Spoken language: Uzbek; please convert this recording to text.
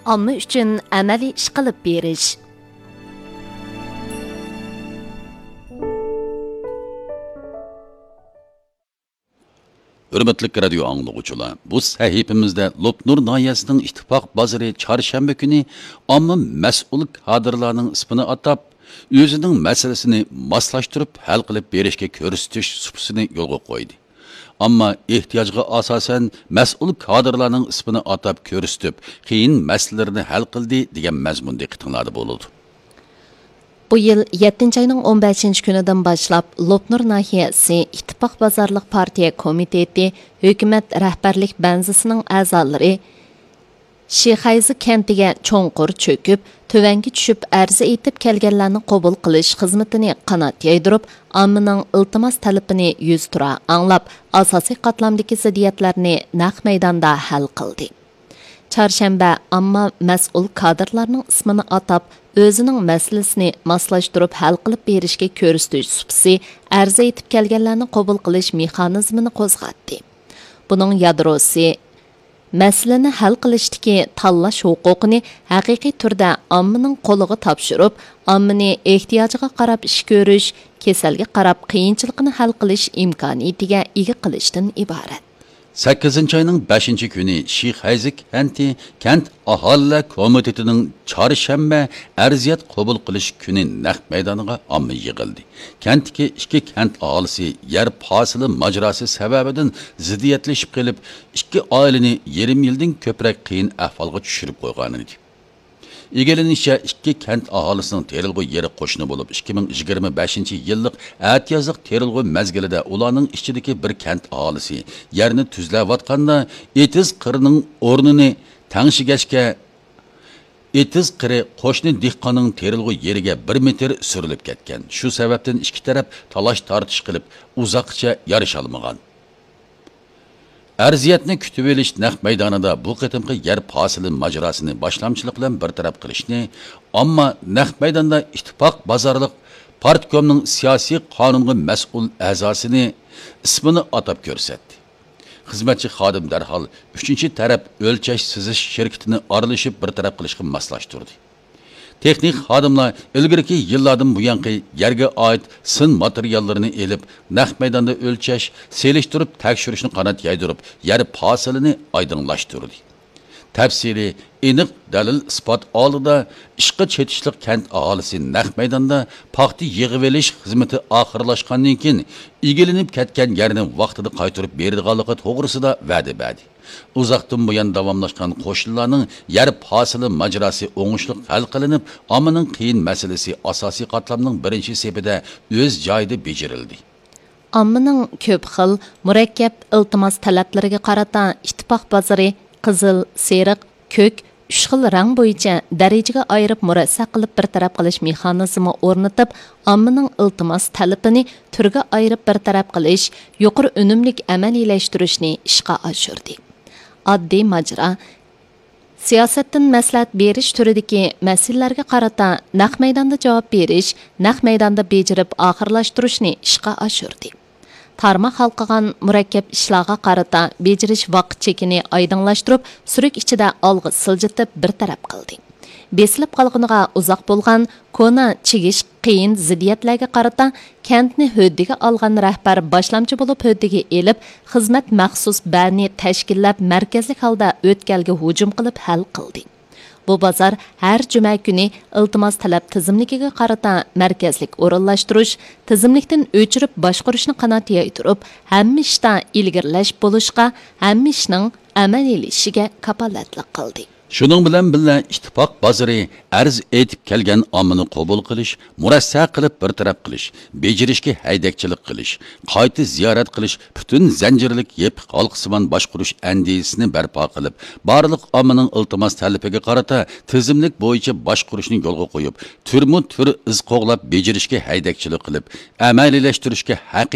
Omma uchun amaliy ish qilib berish. Hürmetli radio anlıqçılar, bu sahifimizde Lopnur nahiyəsinin ittifaq bazarı çarşamba günü amma məsul kadrlarının ismini atab, özünün meselesini maslaştırıp hal qilib berishga ko'rsatish supsini yo'lga qo'ydi. Amma ehtiyojga asosan mas'ul kadrlarning ismini atab ko'rsatib, qiyin masalalarini hal qildi degan mazmunda qitinglarda bo'ldi. Bu yıl 7. ayının 15. günüden başlap Lopnur nahiyesi İttifaq Bazarlıq Partiya Komiteti Hökumət rəhbərlik bənzisinin əzaları Şixayzı kentiga çoğunqur çöküp, tövengi düşüp ərzi etib kelgenlerini qabul qilish xizmetini qanat yaydırıp, amının iltimas talabini yüz tura anlap, asasi qatlamdaki ziddiyatlarni naq meydanda hal qildi. Çarşamba amma mas'ul kadrlarning ismini atab, özünün meselesini maslaştırıp hal qilib berishga ko'rsatish supsi arza etib kelganlarni qabul qilish mexanizmini qo'zg'atdi. Buning yadrosi masalani hal qilishdagi tanlash huquqini haqiqiy turda ommaning qo'liga topshirib, ommani ehtiyojiga qarab ish ko'rish, kasalga qarab qiyinchilikni hal qilish imkoniyatiga ega qilishdan iborat. 8. ayının 5. günü Şixayzı kent ahali komitetining çarşamba arziyat qabul qilish kuni naq maydoniga omma yig'ildi. Kentdagi ikki kent aholisi yer fasili majrosi sababidan ziddiyatlashib qilib, ikki oilani yarim yildan ko'proq qiyin ahvolga tushirib qo'ygan edi. Egelenişe iki kent ahalisinin terilgü yeri qo'shni bo'lib, 2025 yıllık ətiyyazlıq terilgü mezgilide ulanın içindeki bir kent ahalisi yerini tüzləvatqanda etiz qırının ornini təngşigəşke etiz qırı qo'shni dehqonning terilgü yeriga 1 metr sürülüp ketken. Şu sebepten iki taraf talaş tartış qilib uzoqcha yarışalmagan. Arziyatni kutib olish naq maydonida bu qitimqi yer fasili majrosini boshlamchilik bilan bartaraf qilishni, ammo naq maydonda ittifoq bozorliq partiyomning siyosiy qonunga mas'ul a'zosini ismini atab ko'rsatdi. Xizmatchi xodim darhol 3-taraf o'lchash sizish shirkatini aralashib bartaraf qilishga moslashtirdi. Texnik xodimlar ilgirki yillardan bu yanqi yerga oid sin materiallarini elib, naq maydonda o'lchash, selishtirib, tekshirishni qanot yaydirib, yer fasilini oydinlashtirdi. Tafsili aniq dalil isbot oldida ishqa chetishlik kent aholisi naq maydonda paxta yig'ib olish xizmati oxirlashgandan keyin egilinib ketgan yerni vaqtida qaytarib beradiganligi to'g'risida va'da berdi. Uzoqdan buyon davomlashgan qo'shinlarning yer fasili majrosi o'ngishli hal qilinib, ommaning qiyin masalasi asosiy qatlamning birinchi sepida o'z joyida bejirildi. Ommaning ko'p xil murakkab iltimos talablariga qarata ittifoq bozori qizil, seriq, ko'k 3 xil rang bo'yicha darajaga ayirib murassa qilib bir taraf qilish mexanizmi o'rnatib, ommaning iltimos talabini turga ayirib bir taraf qilish, yuqori unumlik amaliylashtirish ishga oshirdi. Oddiy majra siyosatdan maslahat berish turidagi masalalarga qarata naq maydonda javob berish, naq maydonda bejirib oxirlashtirishni ishga oshirdi. Tarmoq halqagan murakkab ishlarga qarata bejirish vaqt chekini oydinlashtirib, surik ichida olg'i siljitib bir taraf qildi. Besilib qolganiga uzoq bo'lgan kona chigish qiyin ziddiyatlarga qarata kentni höddiga olgan rahbar boshlamchi bo'lib höddiga elib, xizmat maxsus bani tashkillab markazlik holda o'tkalga hujum qilib hal qildi. Bu bozor har juma kuni iltimos talab tizimligiga qarata markazlik o'rinlashtirish, tizimlikdan o'chirib boshqarishni qanot yaytirib, hamma ishda ilgirlash bo'lishga, hamma ishning amaliylashishiga kapolatlik qildi. Şunun bilan birga ittifoq bozori arz etib kelgan ommani qabul qilish, murassa qilib bir taraf qilish, bejirishga haydakchilik qilish, qayta ziyorat qilish, butun zanjirlik yep xalqsimon boshqarish andisini barpo qilib, barliq ommaning iltimos talabiga qarata tizimlik bo'yicha boshqarishni yo'lga qo'yib, turma-tur iz qo'g'lab bejirishga haydakchilik qilib, amaliylashtirishga